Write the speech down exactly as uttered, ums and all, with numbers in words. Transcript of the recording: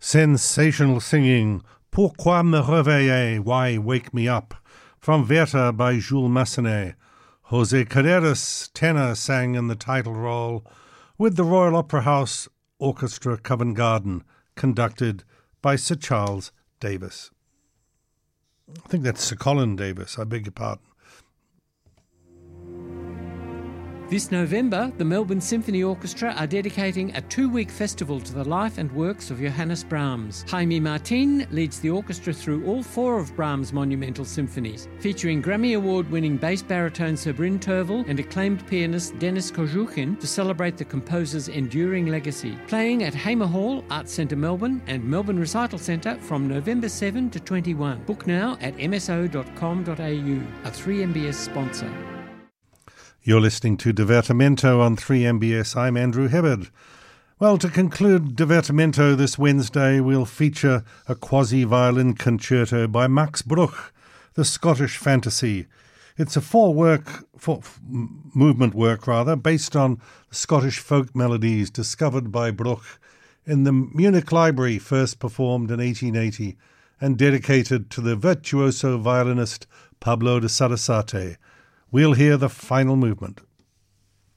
Sensational singing, Pourquoi me réveiller, Why Wake Me Up, from Werther by Jules Massenet. José Carreras, tenor, sang in the title role, with the Royal Opera House Orchestra Covent Garden, conducted by Sir Charles Davis. I think that's Sir Colin Davis, I beg your pardon. This November, the Melbourne Symphony Orchestra are dedicating a two-week festival to the life and works of Johannes Brahms. Jaime Martin leads the orchestra through all four of Brahms' monumental symphonies, featuring Grammy Award-winning bass baritone Sir Bryn Tervel and acclaimed pianist Denis Kozhukhin to celebrate the composer's enduring legacy. Playing at Hamer Hall, Arts Centre Melbourne and Melbourne Recital Centre from November seventh to twenty-first. Book now at m s o dot com dot a u, a three M B S sponsor. You're listening to Divertimento on three M B S. I'm Andrew Hibbard. Well, to conclude Divertimento this Wednesday, we'll feature a quasi-violin concerto by Max Bruch, the Scottish Fantasy. It's a four-work, four, movement work rather, based on Scottish folk melodies discovered by Bruch in the Munich Library, first performed in eighteen eighty, and dedicated to the virtuoso violinist Pablo de Sarasate. We'll hear the final movement.